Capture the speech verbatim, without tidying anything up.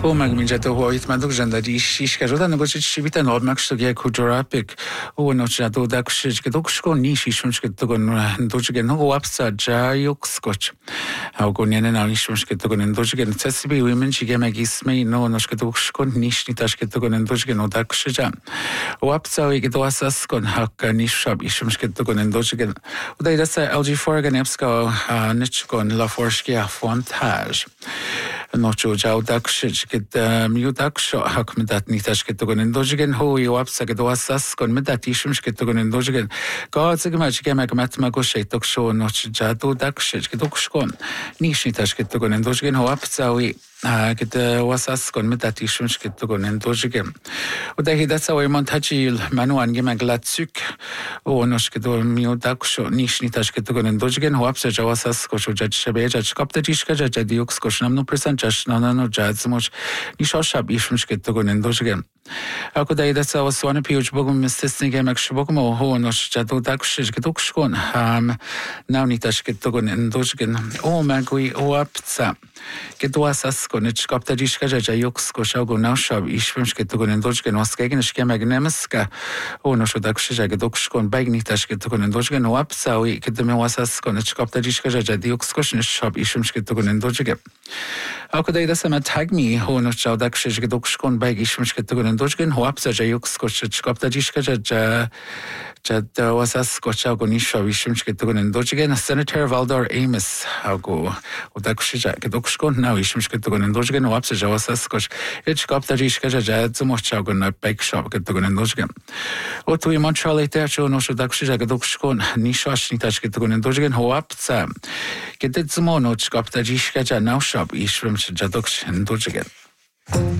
Pómeg mindjárt hóit már dugzsanda is is kerülni, hogy sivita normak szöge kultúrapik. Ó, no csádó daksich, hogy dugskon nincs is, hogy dugon duggen ho apsa jájuk skoch. Ha gonjen el is, hogy dugon duggen ceszbi women sige meg ismei no nos hogy dugskon nincs nitas, hogy dugon duggen o daksija. O apsa hogy doasas kon hak nishab is, hogy dugon duggen. Oda ide se L G four ganepska nichkon la forski a fontage. Nocho jau daksich kad miu daksho hak medat nitas kad dugon duggen ho yo apsa kad doasas kon medat is, hogy dugon duggen. Gazig meg sige meg matmagos egy toksho noch jadu daksich kad dugskon nincs nitas, hogy dugon duggen ho apsa hogy kad wasas kon medat is, hogy dugon duggen. Oda ide se hogy mondhachi manuan ge meg latsuk o nos kad miu daksho nincs nitas, hogy dugon duggen ho apsa jawasas ko jaj shabe jaj kapta diska jaj diux ko namno percent na na no jazz mos nishashab is, hogy dugon duggen. Akkor de ide se osvane piuch bogum mistesnige meg shbogum ho nos jadu daksich kad dugskon ham naunitas, hogy dugon duggen o magui o apsa kad wasas kon ich kapta diska jaj jux ko shago nashab is, hogy dugon duggen oskegen is ke meg nemska o nos daksich kad dugskon bagnitas, hogy dugon duggen o apsa hogy kad me wasas kon ich kapta diska jaj diux ko nishab is, hogy dugon duggen. Akkor de ide se met hagmi ho nos daksich kad dugskon bag is, hogy dugon duggen ho apsa jux ko ich kapta diska jaj jad wasas ko shago nishab is, hogy dugon duggen. Senator Valdor Amos hago o daksich kad dugskon now is, hogy dugon duggen o apsa wasas ko ich kapta diska jaj zumos shago na bag shop kad dugon duggen. Ott we Montreal ite nos daksich kad dugskon nishash nitas, hogy dugon duggen ho apsa kad zumo no kapta diska jaj now shop is, hogy duggen duggen.